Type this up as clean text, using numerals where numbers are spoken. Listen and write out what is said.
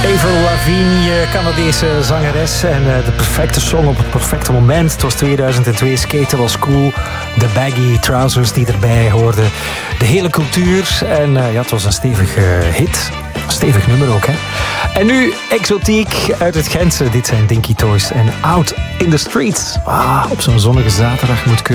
Avril Lavigne, Canadese zangeres en de perfecte song op het perfecte moment. Het was 2002, skaten was cool. De baggy trousers die erbij hoorden. De hele cultuur en ja, het was een stevige hit. Stevig nummer ook, hè. En nu exotiek uit het Gentse. Dit zijn Dinky Toys en Out in the Streets. Op zo'n zonnige zaterdag moet kunnen.